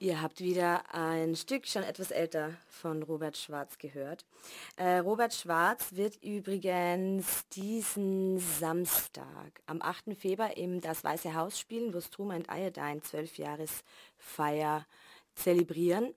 Ihr habt wieder ein Stück, schon etwas älter, von Robert Schwarz gehört. Robert Schwarz wird übrigens diesen Samstag am 8. Februar im Das Weiße Haus spielen, wo Struma and Iodine 12-Jahresfeier zelebrieren.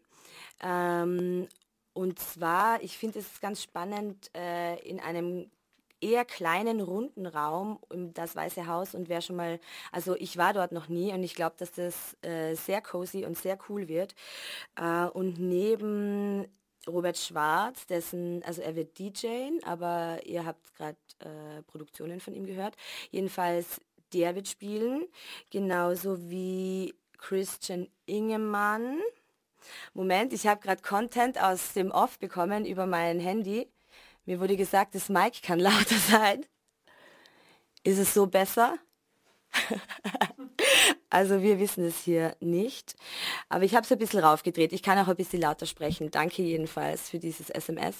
Und zwar, ich finde es ganz spannend, in einem eher kleinen, runden Raum um das Weiße Haus, und wer schon mal, also ich war dort noch nie und ich glaube, dass das sehr cozy und sehr cool wird. Und neben Robert Schwarz, also er wird DJen, aber ihr habt gerade Produktionen von ihm gehört. Jedenfalls, der wird spielen, genauso wie Christian Ingemann. Moment, ich habe gerade Content aus dem Off bekommen über mein Handy. Mir wurde gesagt, das Mic kann lauter sein. Ist es so besser? Also wir wissen es hier nicht. Aber ich habe es ein bisschen raufgedreht. Ich kann auch ein bisschen lauter sprechen. Danke jedenfalls für dieses SMS.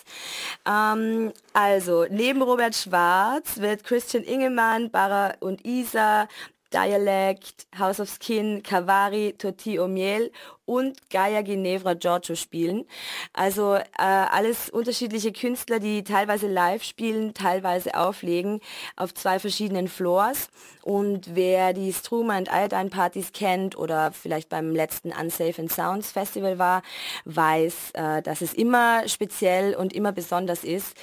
Also, neben Robert Schwarz wird Christian Ingemann, Bara und Isa, Dialect, House of Skin, Kavari, Toti Omiel und Gaia Ginevra Giorgio spielen. Also alles unterschiedliche Künstler, die teilweise live spielen, teilweise auflegen auf 2 verschiedenen Floors. Und wer die Struma and Iodine Partys kennt oder vielleicht beim letzten Unsafe and Sounds Festival war, weiß, dass es immer speziell und immer besonders ist.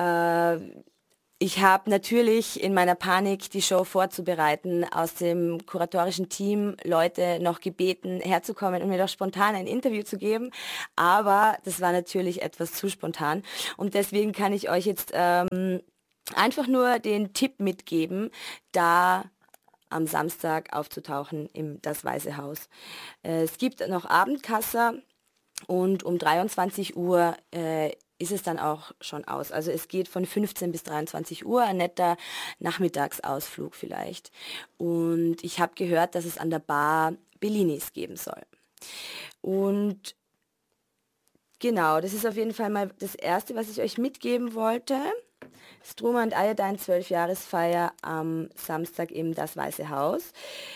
Ich habe natürlich in meiner Panik, die Show vorzubereiten, aus dem kuratorischen Team Leute noch gebeten, herzukommen und mir doch spontan ein Interview zu geben. Aber das war natürlich etwas zu spontan. Und deswegen kann ich euch jetzt einfach nur den Tipp mitgeben, da am Samstag aufzutauchen im Das Weiße Haus. Es gibt noch Abendkasse und um 23 Uhr ist es dann auch schon aus. Also es geht von 15 bis 23 Uhr, ein netter Nachmittagsausflug vielleicht. Und ich habe gehört, dass es an der Bar Bellinis geben soll. Und genau, das ist auf jeden Fall mal das Erste, was ich euch mitgeben wollte. Struma and Iodine 12-Jahresfeier am Samstag im Das Weiße Haus.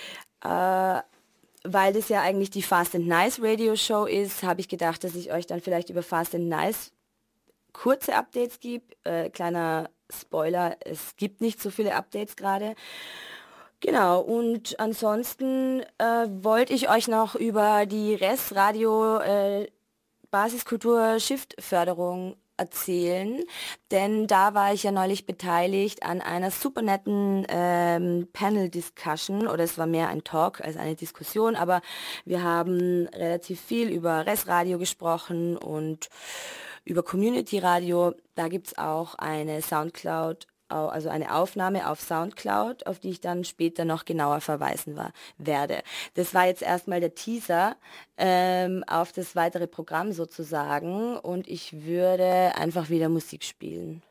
Weil das ja eigentlich die Fast and Nice Radio Show ist, habe ich gedacht, dass ich euch dann vielleicht über Fast and Nice kurze Updates gibt. Kleiner Spoiler, es gibt nicht so viele Updates gerade. Genau, und ansonsten wollte ich euch noch über die Res Radio Basiskultur Shift Förderung erzählen, denn da war ich ja neulich beteiligt an einer super netten Panel-Discussion, oder es war mehr ein Talk als eine Diskussion, aber wir haben relativ viel über Res Radio gesprochen und über Community Radio. Da gibt es auch eine Soundcloud, also eine Aufnahme auf Soundcloud, auf die ich dann später noch genauer verweisen werde. Das war jetzt erstmal der Teaser auf das weitere Programm sozusagen, und ich würde einfach wieder Musik spielen.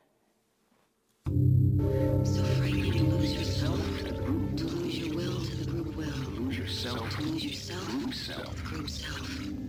So frightening to lose yourself, to lose your will to the group will, to lose yourself, group self.